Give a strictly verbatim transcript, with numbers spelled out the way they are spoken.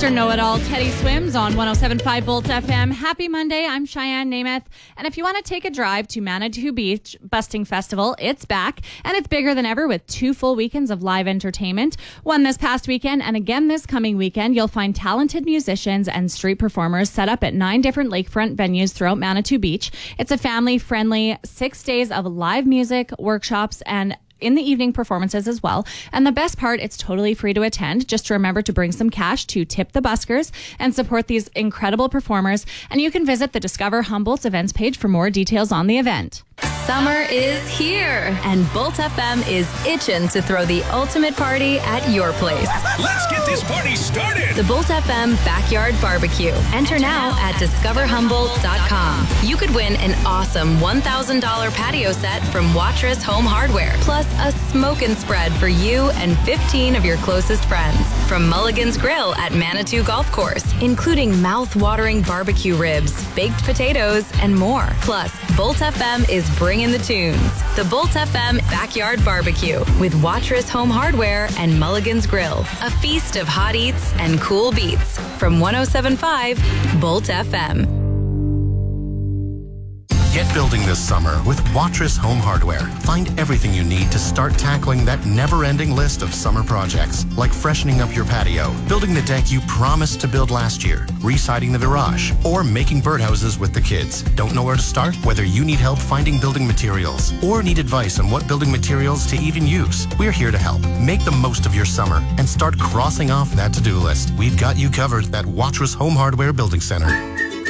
Mister Know-It-All, Teddy Swims on one oh seven point five Bolt F M. Happy Monday. I'm Cheyenne Namath. And if you want to take a drive to Manitou Beach Busting Festival, it's back. And it's bigger than ever with two full weekends of live entertainment. One this past weekend and again this coming weekend. You'll find talented musicians and street performers set up at nine different lakefront venues throughout Manitou Beach. It's a family-friendly six days of live music, workshops, and in the evening performances as well. And the best part, it's totally free to attend. Just remember to bring some cash to tip the buskers and support these incredible performers. And you can visit the Discover Humboldt's events page for more details on the event. Summer is here, and Bolt F M is itching to throw the ultimate party at your place. Let's get this party started. The Bolt F M Backyard Barbecue. Enter now at discover humboldt dot com. You could win an awesome one thousand dollars patio set from Watrous Home Hardware, plus a smokin' spread for you and fifteen of your closest friends. From Mulligan's Grill at Manitou Golf Course, including mouth-watering barbecue ribs, baked potatoes, and more. Plus, Bolt F M is bringing the tunes. The Bolt F M Backyard Barbecue with Watrous Home Hardware and Mulligan's Grill. A feast of hot eats and cool beats from one oh seven point five Bolt F M. Get building this summer with Watrous Home Hardware. Find everything you need to start tackling that never-ending list of summer projects, like freshening up your patio, building the deck you promised to build last year, re-siding the garage, or making birdhouses with the kids. Don't know where to start? Whether you need help finding building materials or need advice on what building materials to even use, we're here to help. Make the most of your summer and start crossing off that to-do list. We've got you covered at Watrous Home Hardware Building Center.